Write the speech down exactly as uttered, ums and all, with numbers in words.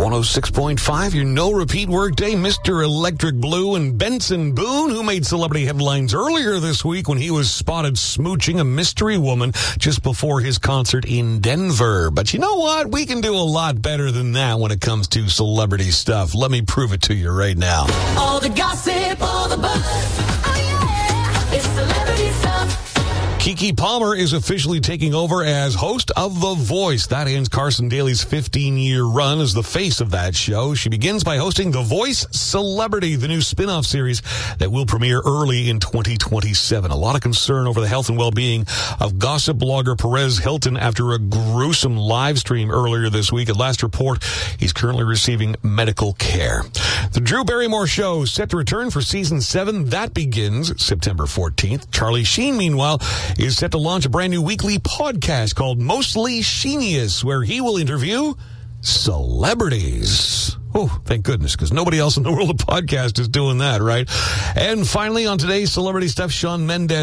one oh six point five, your no-repeat workday, Mister Electric Blue and Benson Boone, who made celebrity headlines earlier this week when he was spotted smooching a mystery woman just before his concert in Denver. But you know what? We can do a lot better than that when it comes to celebrity stuff. Let me prove it to you right now. All the gossip, all the buzz. Oh, yeah. It's celebrity stuff. Keke Palmer is officially taking over as host of The Voice. That ends Carson Daly's fifteen-year run as the face of that show. She begins by hosting The Voice Celebrity, the new spin-off series that will premiere early in twenty twenty-seven. A lot of concern over the health and well-being of gossip blogger Perez Hilton after a gruesome live stream earlier this week. At last report, he's currently receiving medical care. The Drew Barrymore Show is set to return for season seven. That begins September fourteenth. Charlie Sheen, meanwhile, is set to launch a brand new weekly podcast called Mostly Sheenius, where he will interview celebrities. Oh, thank goodness, because nobody else in the world of podcast is doing that, right? And finally, on today's Celebrity Stuff, Shawn Mendes